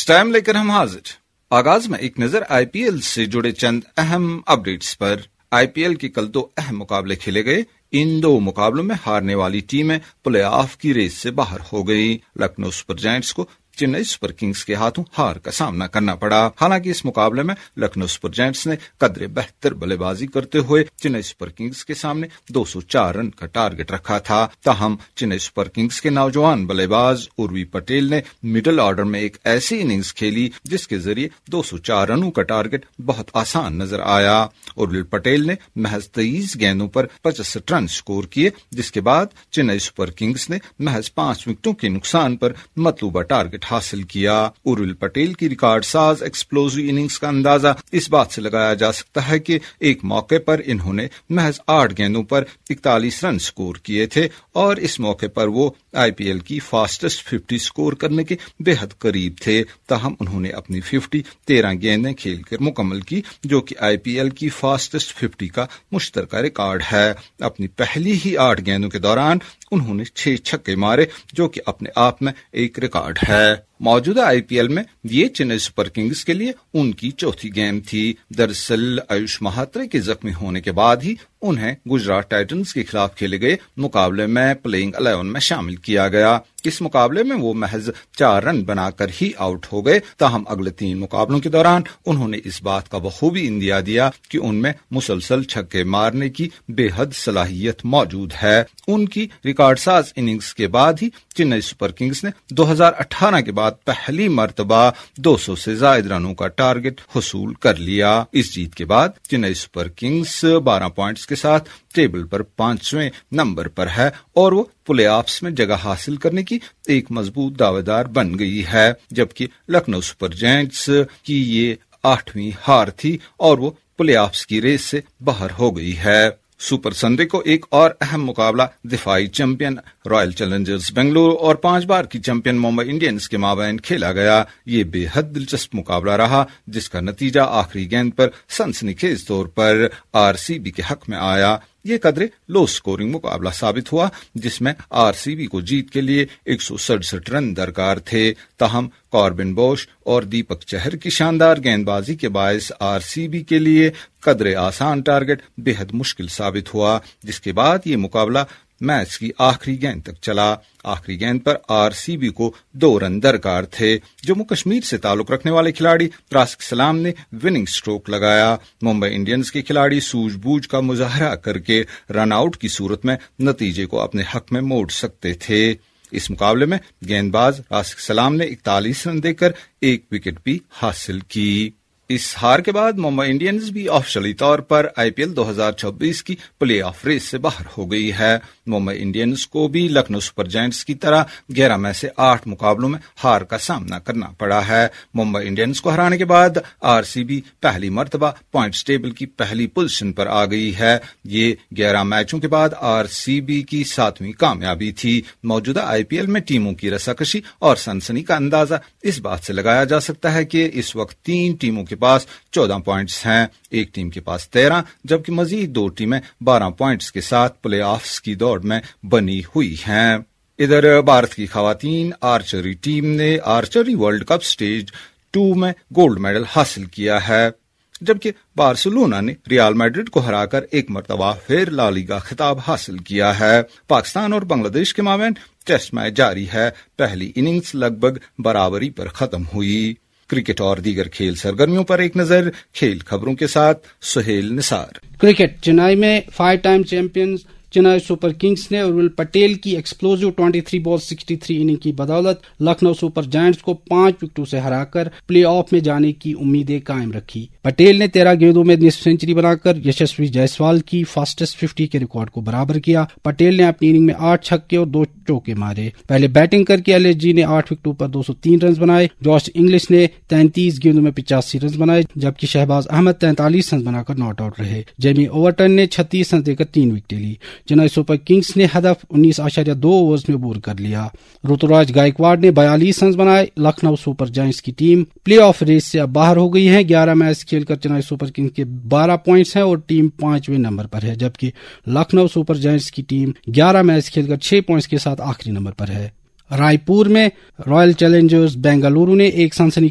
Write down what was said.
इस टाइम लेकर हम हाजिर। आगाज में एक नजर आईपीएल से जुड़े चंद अहम अपडेट्स पर। आईपीएल के कल 2 अहम मुकाबले खेले गए। इन 2 मुकाबलों में हारने वाली टीमें प्ले ऑफ की रेस से बाहर हो गई। लखनऊ सुपर जायंट्स को चेन्नई सुपर किंग्स के हाथों हार का सामना करना पड़ा। हालांकि इस मुकाबले में लखनऊ सुपर जायंट्स ने कदरे बेहतर बल्लेबाजी करते हुए चेन्नई सुपर किंग्स के सामने 204 रन का टारगेट रखा था। ताहम चेन्नई सुपर किंग्स के नौजवान बल्लेबाज उर्वी पटेल ने मिडिल ऑर्डर में एक ऐसी इनिंग्स खेली जिसके जरिए 204 रनों का टारगेट बहुत आसान नजर आया। उर्वी पटेल ने महज 23 गेंदों पर 65 रन स्कोर किए, जिसके बाद चेन्नई सुपर किंग्स ने महज 5 विकेटों के नुकसान पर मतलूबा टारगेट हासिल किया। उर्विल पटेल की रिकॉर्ड साज एक्सप्लोसिव इनिंग्स का अंदाजा इस बात से लगाया जा सकता है कि एक मौके पर इन्होंने महज 8 गेंदों पर 41 रन स्कोर किए थे और इस मौके पर वो आईपीएल की फास्टेस्ट 50 स्कोर करने के बेहद करीब थे। ताहम उन्होंने अपनी 50 13 गेंदें खेलकर मुकम्मल की, जो कि आईपीएल की फास्टेस्ट 50 का मुश्तरका रिकॉर्ड है। अपनी पहली ही 8 गेंदों के दौरान उन्होंने 6 छक्के मारे, जो कि अपने आप में एक रिकॉर्ड है। मौजूदा आईपीएल में ये चेन्नई सुपर किंग्स के लिए उनकी चौथी गेम थी। दरअसल आयुष महात्रे के जख्मी होने के बाद ही उन्हें गुजरात टाइटंस के खिलाफ खेले गए मुकाबले में प्लेइंग 11 में शामिल किया गया। इस मुकाबले में वो महज 4 रन बनाकर ही आउट हो गए। ताहम अगले 3 मुकाबलों के दौरान उन्होंने इस बात का बखूबी इंदिया दिया कि उनमें मुसलसल छक्के मारने की बेहद सलाहियत मौजूद है। उनकी रिकॉर्ड साज इनिंग्स के बाद ही चेन्नई सुपर किंग्स ने 2018 के बाद पहली मर्तबा 200 से ज्यादा रनों का टारगेट हुसूल कर लिया। इस जीत के बाद चेन्नई सुपर किंग्स 12 पॉइंट्स के साथ टेबल पर 5वें नंबर पर है और वो प्ले ऑफ्स में जगह हासिल करने की एक मजबूत दावेदार बन गई है, जबकि लखनऊ सुपर जायंट्स की ये 8वीं हार थी और वो प्ले ऑफ्स की रेस से बाहर हो गई है। सुपर संडे को एक और अहम मुकाबला दिफाई चैंपियन रॉयल चैलेंजर्स बेंगलुरु और 5 बार की चैंपियन मुंबई इंडियंस के माबैन खेला गया। ये बेहद दिलचस्प मुकाबला रहा, जिसका नतीजा आखिरी गेंद पर सनसनीखेज तौर पर आरसीबी के हक में आया। ये कदरे लो स्कोरिंग मुकाबला साबित हुआ, जिसमें आरसीबी को जीत के लिए 167 रन दरकार थे। ताहम कॉर्बिन बोश और दीपक चहर की शानदार गेंदबाजी के बायस आरसीबी के लिए कदरे आसान टारगेट बेहद मुश्किल साबित हुआ, जिसके बाद ये मुकाबला मैच की आखिरी गेंद तक चला। आखिरी गेंद पर आरसीबी को 2 रन दरकार थे। जम्मू कश्मीर से ताल्लुक रखने वाले खिलाड़ी राशिद सलाम ने विनिंग स्ट्रोक लगाया। मुंबई इंडियंस के खिलाड़ी सूझबूझ का मुजाहरा करके रन आउट की सूरत में नतीजे को अपने हक में मोड़ सकते थे। इस मुकाबले में गेंदबाज राशिद सलाम ने 41 रन देकर 1 विकेट भी हासिल की। इस हार के बाद मुंबई इंडियंस भी ऑफिशियली तौर पर आईपीएल 2024 की प्ले ऑफ रेस से बाहर हो गई है। मुंबई इंडियंस को भी लखनऊ सुपर जायंट्स की तरह 11 में से 8 मुकाबलों में हार का सामना करना पड़ा है। मुंबई इंडियंस को हराने के बाद आरसीबी पहली मर्तबा पॉइंट्स टेबल की पहली पोजीशन पर आ गई है। ये 11 मैचों के बाद आरसीबी की 7वीं कामयाबी थी। मौजूदा आईपीएल में टीमों की रसाकशी और सनसनी का अंदाजा इस बात से लगाया जा सकता है कि इस वक्त 3 टीमों के पास 14 पॉइंट्स हैं, एक टीम के पास 13, जबकि मजीद 2 टीमें 12 पॉइंट्स के साथ प्ले ऑफ्स की दौड़ में बनी हुई हैं। इधर भारत की खवातीन आर्चरी टीम ने आर्चरी वर्ल्ड कप स्टेज 2 में गोल्ड मेडल हासिल किया है, जबकि बार्सिलोना ने रियल मैड्रिड को हराकर एक मर्तबा फिर ला लीगा खिताब हासिल किया है। पाकिस्तान और बांग्लादेश के माबैन टेस्ट मैच जारी है। पहली इनिंग्स लगभग बराबरी पर खत्म हुई। क्रिकेट और दीगर खेल सरगर्मियों पर एक नजर खेल खबरों के साथ सुहेल निसार। क्रिकेट चेन्नई में 5 time champions Chennai super Kings ने उर्विल पटेल की एक्सप्लोसिव 23 बॉल 63 इनिंग की बदौलत लखनऊ सुपर जायंट्स को 5 विकेटों से हराकर प्ले ऑफ में जाने की उम्मीदें कायम रखी। पटेल ने 13 गेंदों में निस्फ सेंचुरी बनाकर यशस्वी जायसवाल की फास्टेस्ट 50 के रिकॉर्ड को बराबर किया। पटेल ने अपनी इनिंग में 8 छक्के और 2 चौके मारे। पहले बैटिंग करके एलएसजी ने 8 विकेटों पर 203 रन बनाए। जॉश इंग्लिश ने 33 गेंदों में 85 रन बनाए, जबकि शहबाज अहमद 43 रन बनाकर नॉट आउट रहे। जेमी ओवरटन ने 36 रन देकर 3 विकेटें ली। चेन्नई सुपर किंग्स ने हदफ 19.2 ओवर्स में बोर कर लिया। ऋतुराज गायकवाड़ ने 42 रन बनाए। लखनऊ सुपर जायंट्स की टीम प्ले ऑफ रेस से अब बाहर हो गई है। 11 मैच खेलकर चेन्नई सुपर किंग्स के 12 पॉइंट्स हैं और टीम 5वें नंबर पर है, जबकि लखनऊ सुपर जायंट्स की टीम 11 मैच खेलकर 6 पॉइंट्स के साथ आखिरी नंबर पर है। रायपुर में रॉयल चैलेंजर्स बेंगलुरु ने एक सनसनी